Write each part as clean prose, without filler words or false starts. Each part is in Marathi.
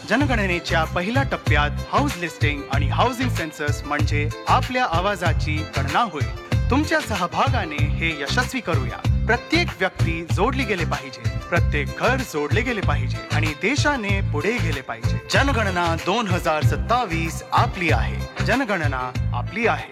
जनगणनेच्या पहिल्या टप्प्यात हाऊस लिस्टिंग आणि हाऊसिंग सेन्सस म्हणजे आपल्या आवाजाची गणना होईल. तुमच्या सहभागाने हे यशस्वी करूया. प्रत्येक व्यक्ती जोडली गेले पाहिजे, प्रत्येक घर जोडले गेले पाहिजे आणि देशाने पुढे गेले पाहिजे. जनगणना 2027 आपली आहे. जनगणना आपली आहे.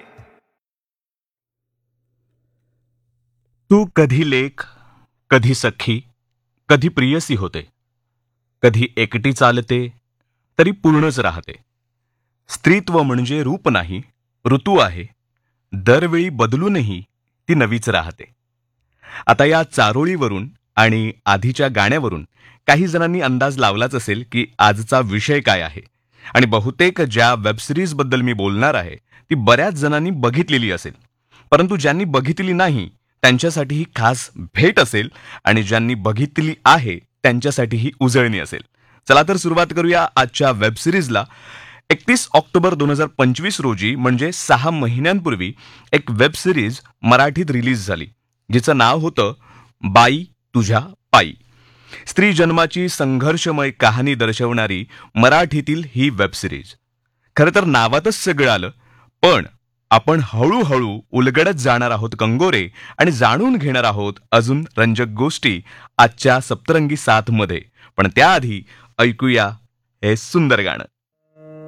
तू कधी लेक, कधी सखी, कधी प्रियसी होते, कधी एकटी चालते तरी पूर्णच राहते. स्त्रीत्व म्हणजे रूप नाही, ऋतू आहे. दरवेळी बदलूनही ती नवीच राहते. आता या चारोळीवरून आणि आधीच्या गाण्यावरून काही जणांनी अंदाज लावलाच असेल की आजचा विषय काय आहे. आणि बहुतेक ज्या वेबसिरीजबद्दल मी बोलणार आहे ती बऱ्याच जणांनी बघितलेली असेल, परंतु ज्यांनी बघितली नाही त्यांच्यासाठी ही खास भेट असेल आणि ज्यांनी बघितली आहे त्यांच्यासाठी ही उजळणी असेल. चला तर सुरुवात करूया आजच्या वेबसिरीजला. 31 ऑक्टोबर 2025 रोजी म्हणजे 6 महिन्यांपूर्वी एक वेबसिरीज मराठीत रिलीज झाली, जिचं नाव होतं बाई तुझ्या पायी. स्त्री जन्माची संघर्षमय कहाणी दर्शवणारी मराठीतील ही वेबसिरीज. खरं तर नावातच सगळं आलं, पण आपण हळूहळू उलगडत जाणार आहोत कंगोरे आणि जाणून घेणार आहोत अजून रंजक गोष्टी आजच्या सप्तरंगी साथ मध्ये. पण त्याआधी ऐकूया हे सुंदर गाणं.